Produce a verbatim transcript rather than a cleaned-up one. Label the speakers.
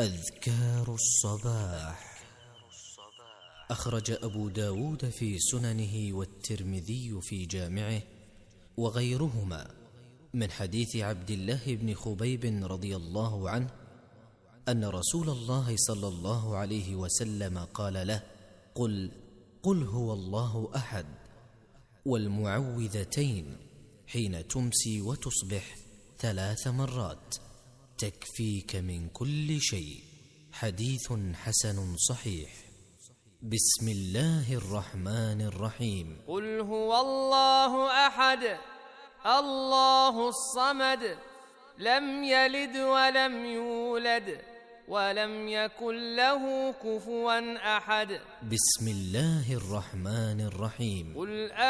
Speaker 1: أذكار الصباح. أخرج أبو داود في سننه والترمذي في جامعه وغيرهما من حديث عبد الله بن خبيب رضي الله عنه أن رسول الله صلى الله عليه وسلم قال له: قل قل هو الله أحد والمعوذتين حين تمسي وتصبح ثلاث مرات تكفيك من كل شيء. حديث حسن صحيح. بسم الله الرحمن الرحيم.
Speaker 2: قل هو الله أحد الله الصمد لم يلد ولم يولد ولم يكن له كفوا أحد.
Speaker 1: بسم الله الرحمن الرحيم.
Speaker 2: قل